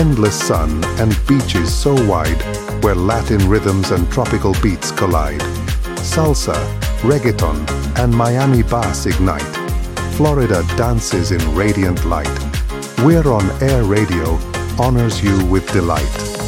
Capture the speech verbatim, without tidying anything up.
Endless sun and beaches so wide, where Latin rhythms and tropical beats collide. Salsa, reggaeton, and Miami bass ignite. Florida dances in radiant light. We're on Air Radio, honors you with delight.